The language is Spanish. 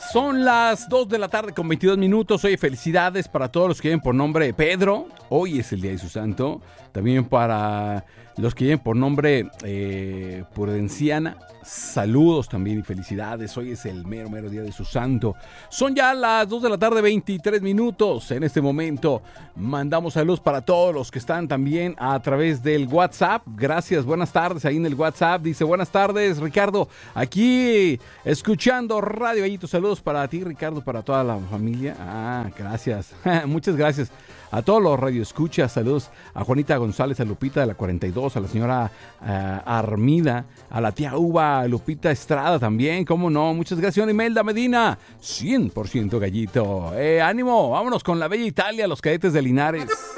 Son las 2 de la tarde con 22 minutos. Oye, felicidades para todos los que lleven por nombre Pedro. Hoy es el día de su santo. También para los que lleven por nombre Prudenciana. Saludos también y felicidades. Hoy es el mero día de su santo. Son ya las 2 de la tarde, 23 minutos. En este momento mandamos saludos para todos los que están también a través del WhatsApp. Gracias, buenas tardes ahí en el WhatsApp. Dice, buenas tardes, Ricardo. Aquí escuchando Radio Gallito. Saludos para ti, Ricardo, para toda la familia. Gracias. Muchas gracias. A todos los radioescuchas, saludos a Juanita González, a Lupita de la 42, a la señora Armida, a la tía Uva, a Lupita Estrada también, cómo no, muchas gracias, Imelda Medina, 100% Gallito. Ánimo, vámonos con la bella Italia, los Cadetes de Linares.